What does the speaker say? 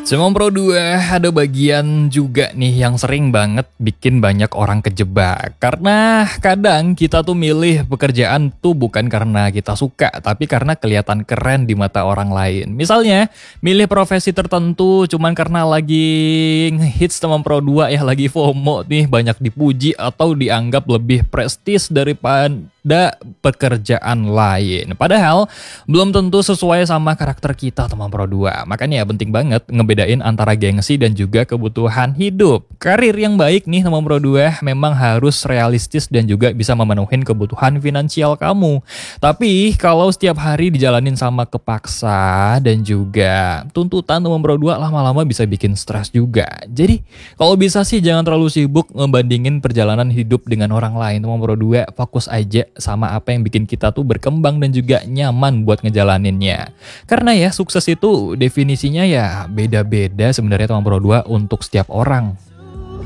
Cuma Pro 2 ada bagian juga nih yang sering banget bikin banyak orang kejebak. Karena kadang kita tuh milih pekerjaan tuh bukan karena kita suka, tapi karena kelihatan keren di mata orang lain. Misalnya, milih profesi tertentu cuman karena lagi ngehits teman Pro 2 ya, lagi FOMO nih, banyak dipuji atau dianggap lebih prestis daripada pekerjaan lain. Padahal belum tentu sesuai sama karakter kita teman Pro 2. Makanya penting banget ngebedain antara gengsi dan juga kebutuhan hidup. Karir yang baik nih teman Pro 2 memang harus realistis dan juga bisa memenuhi kebutuhan finansial kamu. Tapi kalau setiap hari dijalanin sama kepaksa dan juga tuntutan teman Pro 2 lama-lama bisa bikin stres juga. Jadi kalau bisa sih jangan terlalu sibuk ngebandingin perjalanan hidup dengan orang lain teman Pro 2. Fokus aja sama apa yang bikin kita tuh berkembang dan juga nyaman buat ngejalaninnya. Karena ya sukses itu definisinya ya beda-beda sebenarnya teman Pro 2 untuk setiap orang.